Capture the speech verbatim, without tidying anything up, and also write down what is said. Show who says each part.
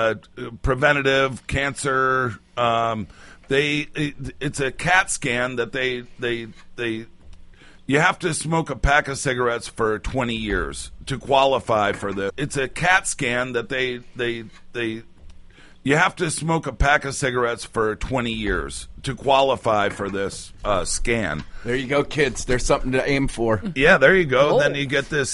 Speaker 1: uh, preventative cancer. Um, they it, it's a CAT scan that they they they. You have to smoke a pack of cigarettes for twenty years to qualify for this. It's a CAT scan that they they they. You have to smoke a pack of cigarettes for twenty years to qualify for this uh, scan.
Speaker 2: There you go, kids. There's something to aim for.
Speaker 1: Yeah, there you go. Oh. Then you get this